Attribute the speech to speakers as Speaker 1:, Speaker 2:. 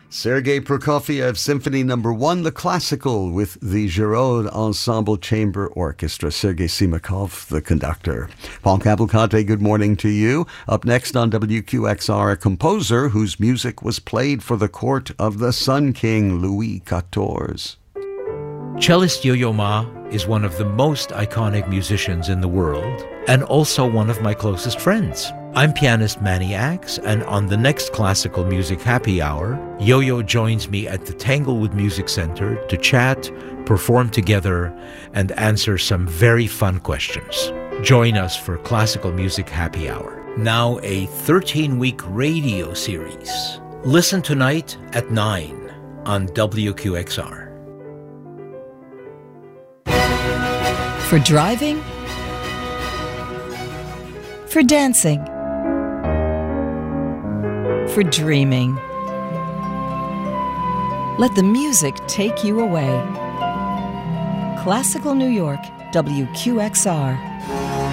Speaker 1: Sergei Prokofiev Symphony No. 1, the classical, with the Giraud Ensemble Chamber Orchestra. Sergei Simakov, the conductor. Paul Cavalcante, good morning to you. Up next on WQXR, a composer whose music was played for the court of the Sun King, Louis XIV.
Speaker 2: Cellist Yo-Yo Ma is one of the most iconic musicians in the world, and also one of my closest friends. I'm pianist Manny Axe, and on the next Classical Music Happy Hour, Yo-Yo joins me at the Tanglewood Music Center to chat, perform together, and answer some very fun questions. Join us for Classical Music Happy Hour, now a 13-week radio series. Listen tonight at 9 on WQXR.
Speaker 3: For driving, for dancing, for dreaming. Let the music take you away. Classical New York, WQXR.